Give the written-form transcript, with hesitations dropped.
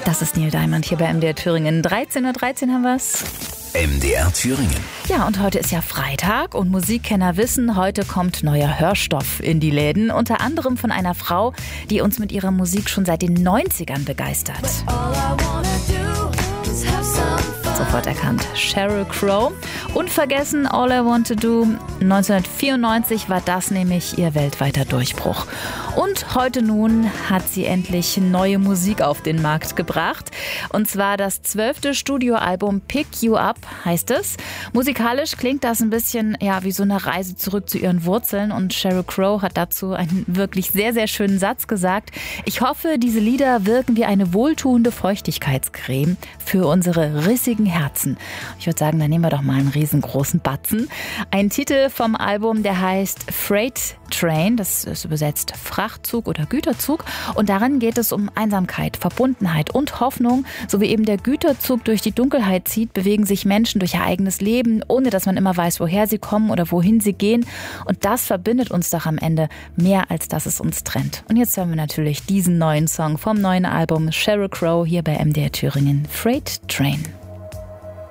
Das ist Neil Diamond hier bei MDR Thüringen. 13:13 Uhr haben wir's. MDR Thüringen. Ja, und heute ist ja Freitag und Musikkenner wissen, heute kommt neuer Hörstoff in die Läden. Unter anderem von einer Frau, die uns mit ihrer Musik schon seit den 90ern begeistert. Sofort erkannt. Sheryl Crow. Unvergessen All I Want to Do. 1994 war das nämlich ihr weltweiter Durchbruch. Und heute nun hat sie endlich neue Musik auf den Markt gebracht. Und zwar das 12. Studioalbum Pick You Up heißt es. Musikalisch klingt das ein bisschen wie so eine Reise zurück zu ihren Wurzeln. Und Sheryl Crow hat dazu einen wirklich sehr, sehr schönen Satz gesagt. Ich hoffe, diese Lieder wirken wie eine wohltuende Feuchtigkeitscreme für unsere rissigen Herzen. Ich würde sagen, dann nehmen wir doch mal einen riesengroßen Batzen. Ein Titel vom Album, der heißt Freight Train, das ist übersetzt Frachtzug oder Güterzug. Und darin geht es um Einsamkeit, Verbundenheit und Hoffnung. So wie eben der Güterzug durch die Dunkelheit zieht, bewegen sich Menschen durch ihr eigenes Leben, ohne dass man immer weiß, woher sie kommen oder wohin sie gehen. Und das verbindet uns doch am Ende mehr, als dass es uns trennt. Und jetzt hören wir natürlich diesen neuen Song vom neuen Album Sheryl Crow hier bei MDR Thüringen, Freight Train.